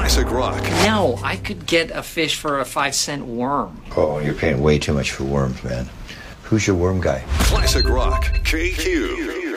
Classic Rock. No, I could get a fish for a 5-cent worm. Oh, you're paying way too much for worms, man. Who's your worm guy? Classic Rock. KQ.